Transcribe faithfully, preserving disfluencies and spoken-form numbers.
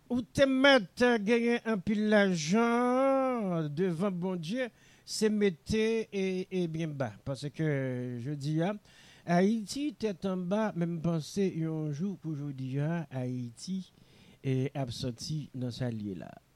ou te mettre gagner un pile l'argent devant bon Dieu, c'est mettre et, et bien bas. Parce que je dis, ah, Haïti, tête en bas, même penser un jour qu'aujourd'hui, ah, Haïti est absenti dans sa liée là.